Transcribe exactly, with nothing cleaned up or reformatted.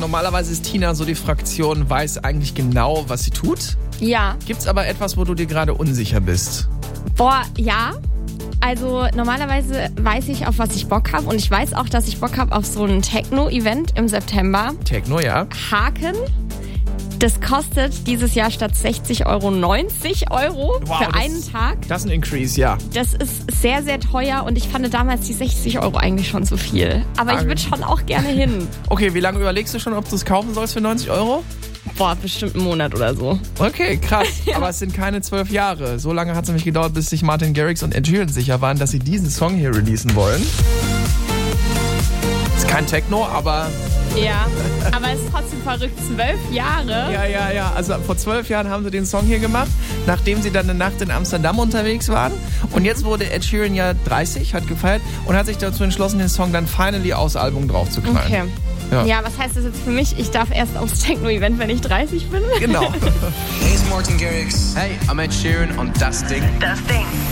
normalerweise ist Tina so die Fraktion, weiß eigentlich genau, was sie tut. Ja. Gibt's aber etwas, wo du dir gerade unsicher bist? Boah, ja. Also normalerweise weiß ich, auf was ich Bock habe. Und ich weiß auch, dass ich Bock habe auf so ein Techno-Event im September. Techno, ja. Haken. Das kostet dieses Jahr statt sechzig Euro neunzig Euro Wow, für das- einen Tag. Das ist ein Increase, ja. Das ist sehr, sehr teuer und ich fand damals die sechzig Euro eigentlich schon zu viel. Aber ich würde schon auch gerne hin. Okay, wie lange überlegst du schon, ob du es kaufen sollst für neunzig Euro? Boah, bestimmt einen Monat oder so. Okay, krass. Aber es sind keine zwölf Jahre. So lange hat es nämlich gedauert, bis sich Martin Garrix und Ed Sheeran sicher waren, dass sie diesen Song hier releasen wollen. Ist kein Techno, aber... Ja, aber es ist trotzdem verrückt. Zwölf Jahre. Ja, ja, ja. Also vor zwölf Jahren haben sie den Song hier gemacht, nachdem sie dann eine Nacht in Amsterdam unterwegs waren. Und jetzt wurde Ed Sheeran ja dreißig, hat gefeiert und hat sich dazu entschlossen, den Song dann finally aufs Album drauf zu knallen. Okay. Ja. Ja, was heißt das jetzt für mich? Ich darf erst aufs Techno-Event, wenn ich dreißig bin? Genau. Hey, it's Martin Garrix. Hey, I'm Ed Sheeran und das Ding. Das Ding.